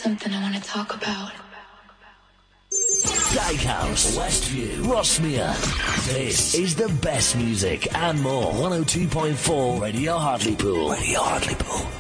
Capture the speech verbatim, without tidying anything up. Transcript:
something I want to talk about. Dykehouse, Westview, Rossmere. This is the best music and more. one oh two point four Radio Hartlepool. Radio Hartlepool.